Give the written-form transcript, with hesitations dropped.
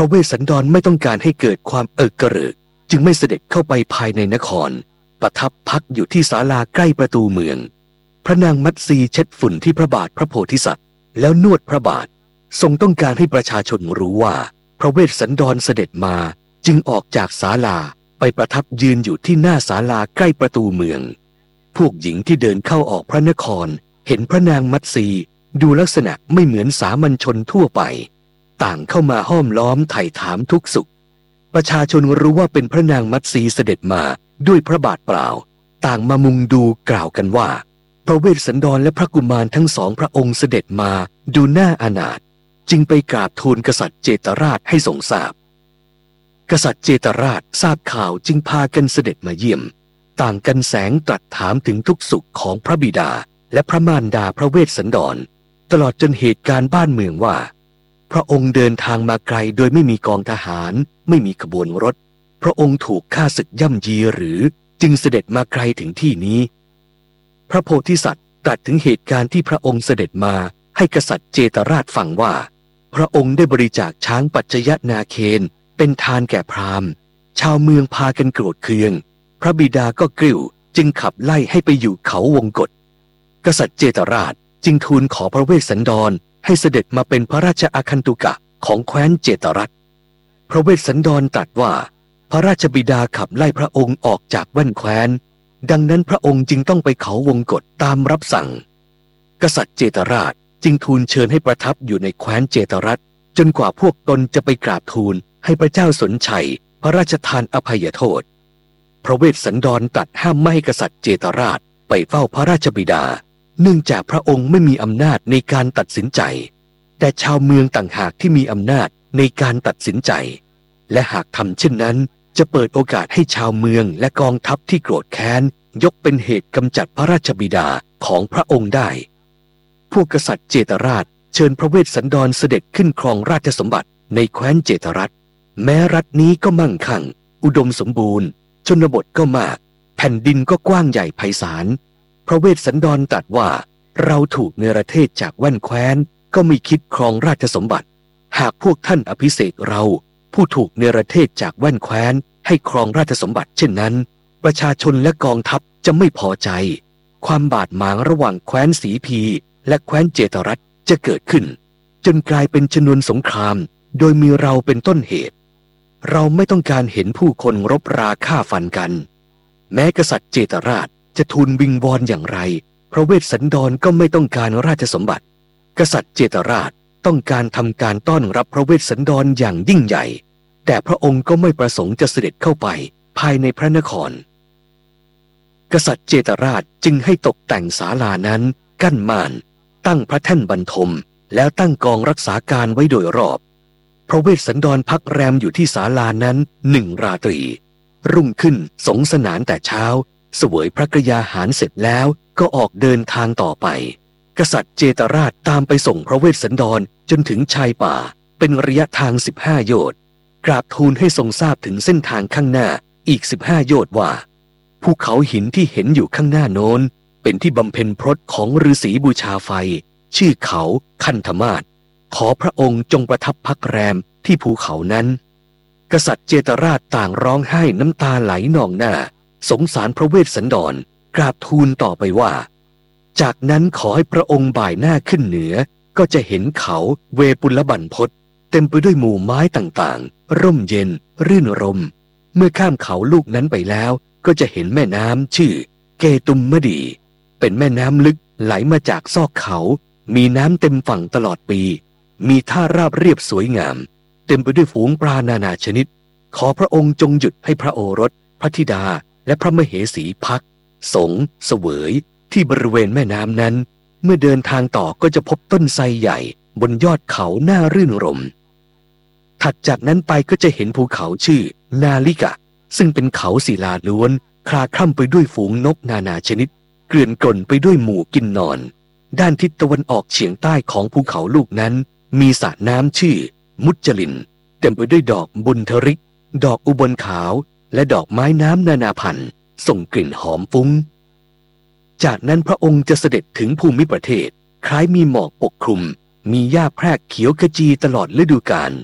ระเวสสันดรไม่ต้องการให้เกิดความกระเริกจึงไม่เสด็จเข้าไปภายในนครประทับพักอยู่ที่ศาลาใกล้ประตูเมืองพระนางมัตสีเช็ดฝุ่นที่พระบาทพระโพธิสัตว์แล้วนวดพระบาททรงต้องการให้ประชาชนรู้ว่าพระเวสสันดรเสด็จมาจึงออกจากศาลาไปประทับยืนอยู่ที่หน้าศาลาใกล้ประตูเมืองพวกหญิงที่เดินเข้าออกพระนครเห็นพระนางมัตสีดูลักษณะไม่เหมือนสามัญชนทั่วไปต่างเข้ามาห้อมล้อมไถ่ถามทุกสุขประชาชนรู้ว่าเป็นพระนางมัตสีเสด็จมาด้วยพระบาทเปล่าต่างมามุงดูกล่าวกันว่าพระเวสสันดรและพระกุมารทั้งสองพระองค์เสด็จมาดูน่าอนาถจึงไปกราบทูลกษัตริย์เจตราชให้ทรงทราบกษัตริย์เจตราชทราบข่าวจึงพากันเสด็จมาเยี่ยมต่างกันแสงตรัสถามถึงทุกสุขของพระบิดาและพระมารดาพระเวสสันดรตลอดจนเหตุการณ์บ้านเมืองว่าพระองค์เดินทางมาไกลโดยไม่มีกองทหารไม่มีขบวนรถพระองค์ถูกฆ่าศึกย่ำยีหรือจึงเสด็จมาไกลถึงที่นี้พระโพธิสัตว์ตรัสถึงเหตุการณ์ที่พระองค์เสด็จมาให้กษัตริย์เจตราชฟังว่าพระองค์ได้บริจาคช้างปัจจยนาเคนเป็นทานแก่พราหมณ์ชาวเมืองพากันโกรธเคืองพระบิดาก็กริ้วจึงขับไล่ให้ไปอยู่เขาวงกฏกษัตริย์เจตราชจึงทูลขอพระเวสสันดรให้เสด็จมาเป็นพระราชอาคันตุกะของแคว้นเจตรัฐพระเวสสันดรตรัสว่าพระราชบิดาขับไล่พระองค์ออกจากแว่นแคว้นดังนั้นพระองค์จึงต้องไปเขาวงกฏตามรับสั่งกษัตริย์เจตราชจึงทูลเชิญให้ประทับอยู่ในแคว้นเจตรัฐจนกว่าพวกตนจะไปกราบทูลให้พระเจ้าสนชัยพระราชทานอภัยโทษพระเวสสันดรตรัสห้ามไม่ให้กษัตริย์เจตราชไปเฝ้าพระราชบิดาเนื่องจากพระองค์ไม่มีอำนาจในการตัดสินใจแต่ชาวเมืองต่างหากที่มีอำนาจในการตัดสินใจและหากทำเช่นนั้นจะเปิดโอกาสให้ชาวเมืองและกองทัพที่โกรธแค้นยกเป็นเหตุกำจัดพระราชบิดาของพระองค์ได้พวกกษัตริย์เจตราชเชิญพระเวสสันดรเสด็จขึ้นครองราชสมบัติในแคว้นเจตรัฐแม้รัฐนี้ก็มั่งคั่งอุดมสมบูรณ์ชนบทก็มากแผ่นดินก็กว้างใหญ่ไพศาลพระเวสสันดรตรัสว่าเราถูกเนรเทศจากแว่นแคว้นก็ไม่คิดครองราชสมบัติหากพวกท่านอภิเษกเราผู้ถูกเนรเทศจากแว่นแคว้นให้ครองราชสมบัติเช่นนั้นประชาชนและกองทัพจะไม่พอใจความบาดหมางระหว่างแคว้นสีพีและแคว้นเจตรัฐจะเกิดขึ้นจนกลายเป็นชนวนสงครามโดยมีเราเป็นต้นเหตุเราไม่ต้องการเห็นผู้คนรบราฆ่าฟันกันแม้กษัตริย์เจตราชจะทูลวิงวอนอย่างไรพระเวสสันดรก็ไม่ต้องการราชสมบัติกษัตริย์เจตราชต้องการทำการต้อนรับพระเวสสันดรอย่างยิ่งใหญ่แต่พระองค์ก็ไม่ประสงค์จะเสด็จเข้าไปภายในพระนครกษัตริย์เจตราชจึงให้ตกแต่งศาลานั้นกั้นม่านตั้งพระแท่นบรรทมแล้วตั้งกองรักษาการไว้โดยรอบพระเวสสันดรพักแรมอยู่ที่ศาลานั้น1 ราตรีรุ่งขึ้นสงสนานแต่เช้าเสวยพระกยาหารเสร็จแล้วก็ออกเดินทางต่อไปกษัตริย์เจตราชตามไปส่งพระเวสสันดรจนถึงชายป่าเป็นระยะทาง15 โยชน์กราบทูลให้ทรงทราบถึงเส้นทางข้างหน้าอีก15 โยชน์ว่าภูเขาหินที่เห็นอยู่ข้างหน้าโน้นเป็นที่บำเพ็ญพรตของฤาษีบูชาไฟชื่อเขาคันธมาศขอพระองค์จงประทับพักแรมที่ภูเขานั้นกษัตริย์เจตราชต่างร้องไห้น้ำตาไหลนองหน้าสงสารพระเวสสันดรกราบทูลต่อไปว่าจากนั้นขอให้พระองค์บ่ายหน้าขึ้นเหนือก็จะเห็นเขาเวปุลบันพศเต็มไปด้วยหมู่ไม้ต่างๆร่มเย็นรื่นรมเมื่อข้ามเขาลูกนั้นไปแล้วก็จะเห็นแม่น้ำชื่อเกตุมมดีเป็นแม่น้ำลึกไหลมาจากซอกเขามีน้ำเต็มฝั่งตลอดปีมีท่าราบเรียบสวยงามเต็มไปด้วยฝูงปลานานาชนิดขอพระองค์จงหยุดให้พระโอรสพระธิดาและพระมเหสีพักสงเสวยที่บริเวณแม่น้ำนั้นเมื่อเดินทางต่อก็จะพบต้นไทรใหญ่บนยอดเขาน่ารื่นรมถัดจากนั้นไปก็จะเห็นภูเขาชื่อนาลิกะซึ่งเป็นเขาศิลาล้วนคลาคล่ำไปด้วยฝูงนกนานาชนิดเกลื่อนกล่นไปด้วยหมู่กินนอนด้านทิศตะวันออกเฉียงใต้ของภูเขาลูกนั้นมีสระน้ำชื่อมุจจลินเต็มไปด้วยดอกบุญทริกดอกอุบลขาวและดอกไม้น้ำนานาพันธุ์ส่งกลิ่นหอมฟุ้งจากนั้นพระองค์จะเสด็จถึงภูมิประเทศคล้ายมีหมอกปกคลุมมีหญ้าแพรกเขียวขจีตลอดฤดูกาล